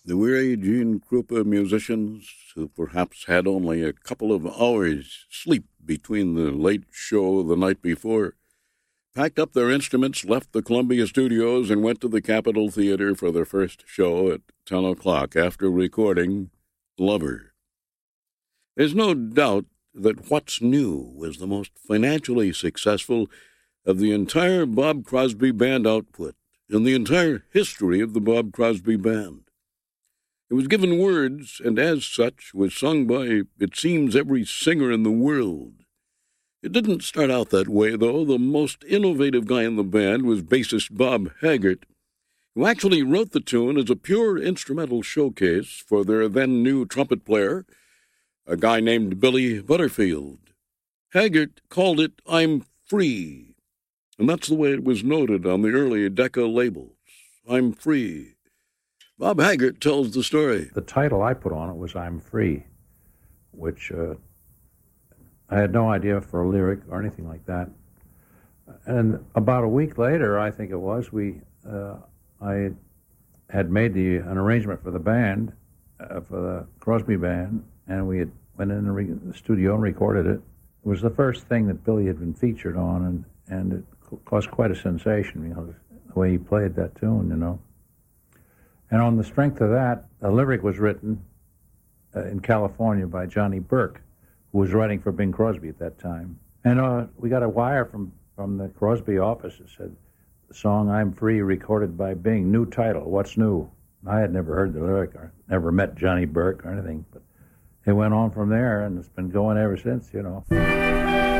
The weary Gene Krupa musicians, who perhaps had only a couple of hours' sleep between the late show the night before, packed up their instruments, left the Columbia Studios, and went to the Capitol Theater for their first show at 10 o'clock after recording Lover. There's no doubt that What's New was the most financially successful of the entire Bob Crosby Band output in the entire history of the Bob Crosby Band. It was given words, and as such was sung by, it seems, every singer in the world. It didn't start out that way, though. The most innovative guy in the band was bassist Bob Haggart, who actually wrote the tune as a pure instrumental showcase for their then-new trumpet player, a guy named Billy Butterfield. Haggart called it I'm Free, and that's the way it was noted on the early Decca labels. I'm Free. Bob Haggart tells the story. The title I put on it was I'm Free, which I had no idea for a lyric or anything like that. And about a week later, I think it was, I had made an arrangement for the band, for the Crosby Band, and we had went in the studio and recorded it. It was the first thing that Billy had been featured on, and it caused quite a sensation, the way he played that tune, And on the strength of that, a lyric was written in California by Johnny Burke, who was writing for Bing Crosby at that time. And we got a wire from the Crosby office that said, the song I'm Free, recorded by Bing, new title, what's new? I had never heard the lyric or never met Johnny Burke or anything, but it went on from there, and it's been going ever since,